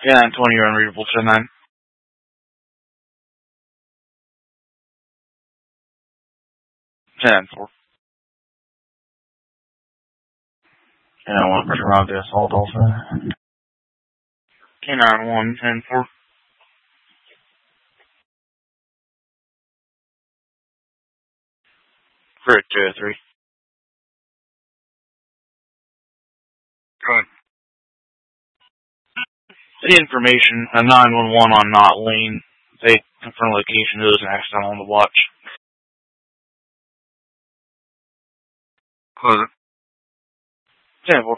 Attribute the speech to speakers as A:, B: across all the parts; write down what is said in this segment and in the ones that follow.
A: Yeah, 20, you're unreadable. 10-9. 10-4. Yeah, I want to around the assault also. K9-1, 10-4. Crit 2-3. Good. The information, a 911 on Knott Lane. They confirm location. There was an accident on the watch. Close it. 10-4.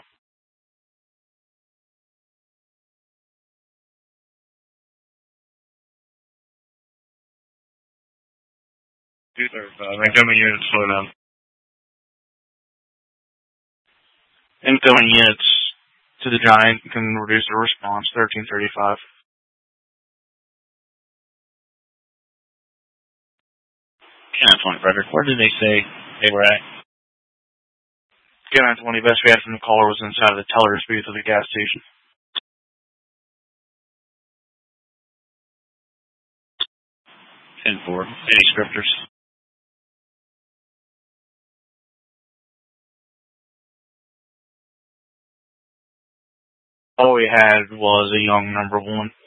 A: 235. Incoming units slow down. Incoming units to the Giant can reduce their response. 1335. K9-20, Frederick. Where did they say they were at? K9-20, best we had from the caller was inside of the teller's booth of the gas station. 10-4. Any scripters? All we had was a young number 1.